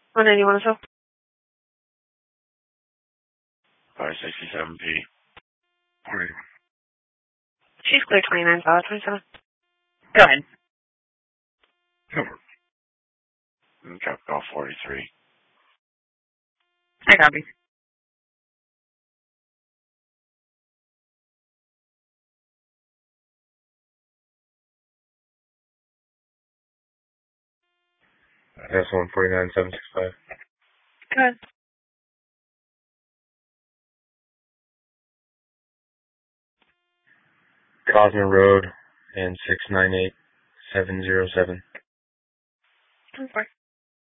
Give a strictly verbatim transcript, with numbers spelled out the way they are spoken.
What name you want to sell? five sixty-seven P. Morning. She's clear twenty-nine, solid twenty-seven. Go ahead. Number. Drop call forty-three. I copy. S one forty-nine seven six five. Go ahead. Cosner Road and six nine eight seven zero seven. ten four.